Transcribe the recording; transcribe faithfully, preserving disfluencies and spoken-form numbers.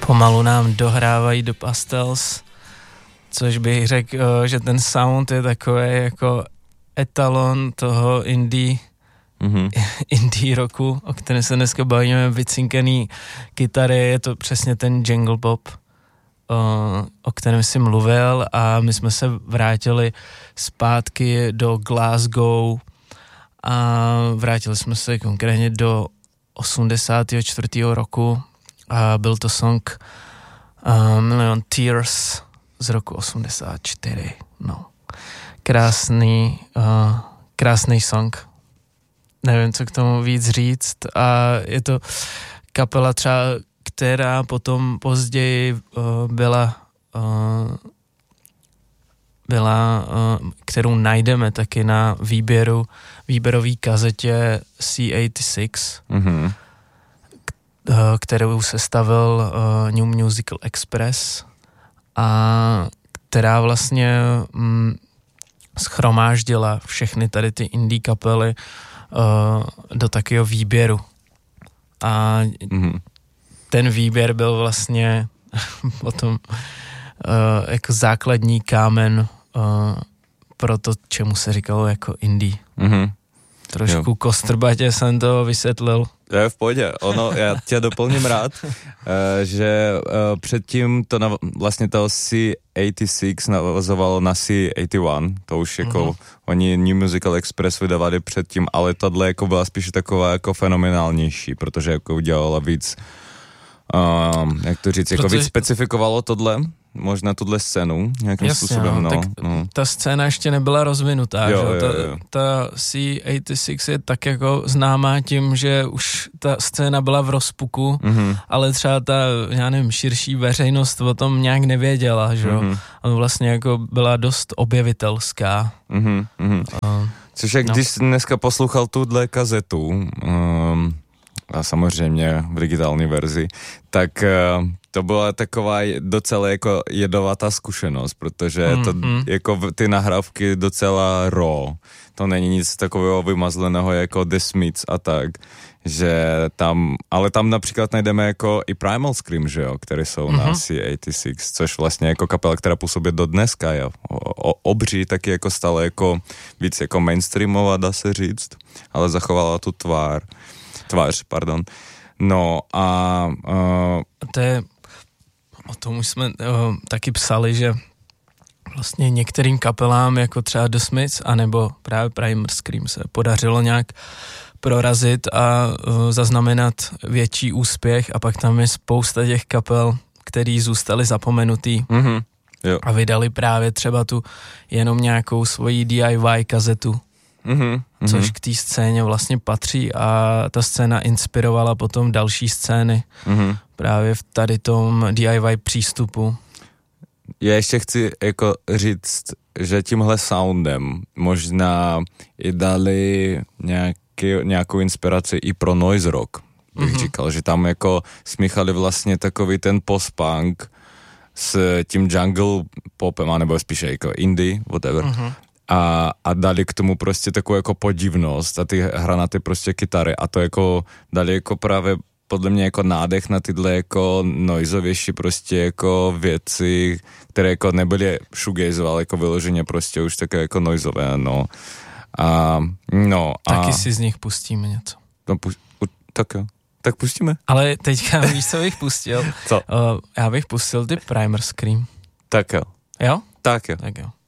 Pomalu nám dohrávají do Pastels, což bych řekl, že ten sound je takový jako etalon toho indie, mm-hmm. indie rocku, o kterém se dneska bavíme, vycinkaný kytary, je to přesně ten jungle pop, o, o kterém jsi mluvil, a my jsme se vrátili zpátky do Glasgow a vrátili jsme se konkrétně do osmdesátého čtvrtého roku a byl to song uh, Million Tears z roku osmdesát čtyři, no. Krásný, uh, krásný song. Nevím, co k tomu víc říct, a je to kapela třeba, která potom později uh, byla uh, byla, uh, kterou najdeme taky na výběru, výběrový kazetě C osmdesát šest, mm-hmm. k, uh, kterou sestavil uh, New Musical Express, a která vlastně um, schromáždila všechny tady ty indie kapely uh, do takového výběru. A mm-hmm. ten výběr byl vlastně potom uh, jako základní kámen uh, pro to, čemu se říkalo jako indie. Mm-hmm. Trošku jo. kostrbatě jsem to vysvětlil. To je v pohodě. Ono, já tě doplním rád, uh, že uh, předtím to nav- vlastně to C osmdesát šest navazovalo na C osmdesát jedna, to už jako mm-hmm. oni New Musical Express vydávali předtím, ale tohle jako byla spíš taková jako fenomenálnější, protože jako udělala víc, um, jak to říct, jako Protože... víc specifikovalo tohle, možná tuhle scénu nějakým Jasně, způsobem. No, no, tak no. Ta scéna ještě nebyla rozvinutá, jo, že? Jo, ta, jo. ta C osmdesát šest je tak jako známá tím, že už ta scéna byla v rozpuku, mm-hmm. ale třeba ta, já nevím, širší veřejnost o tom nějak nevěděla, že? Mm-hmm. A vlastně jako byla dost objevitelská. Mm-hmm. Uh, Což jak no. když dneska poslouchal tuhle kazetu, um, a samozřejmě v digitální verzi, tak uh, to byla taková docela jako jedovatá zkušenost, protože to mm-hmm. jako ty nahrávky docela raw. To není nic takového vymazleného jako The Smiths a tak, že tam, ale tam například najdeme jako i Primal Scream, že jo, které jsou mm-hmm. na C osmdesát šest, což vlastně jako kapela, která působí do dneska, je o, o, obří, taky jako stále jako víc jako mainstreamová, dá se říct, ale zachovala tu tvár, tvář, pardon. No a... Uh, to je, o tom už jsme uh, taky psali, že vlastně některým kapelám, jako třeba The Smiths, anebo právě Primal Scream, se podařilo nějak prorazit a uh, zaznamenat větší úspěch, a pak tam je spousta těch kapel, který zůstali zapomenutý mm-hmm. jo. a vydali právě třeba tu jenom nějakou svoji D I Y kazetu, mm-hmm. což k té scéně vlastně patří, a ta scéna inspirovala potom další scény mm-hmm. právě v tady tom D I Y přístupu. Já ještě chci jako říct, že tímhle soundem možná i dali nějaký, nějakou inspiraci i pro noise rock, bych mm-hmm. říkal, že tam jako smíchali vlastně takový ten post-punk s tím jungle popem, anebo spíše jako indie, whatever. Mm-hmm. A, a dali k tomu prostě takovou jako podivnost a ty hranaty prostě kytary, a to jako dali jako právě podle mě jako nádech na tyhle jako noizovější prostě jako věci, které jako nebyly shoegaze, ale jako vyloženě prostě už také jako noizové, no. A, no. Taky a, si z nich pustíme něco. No, pu, pu, tak jo. Tak pustíme. Ale teďka víš, co bych pustil? Co? Uh, já bych pustil ty Primal Scream. Tak jo. Jo? Tak jo. Tak jo.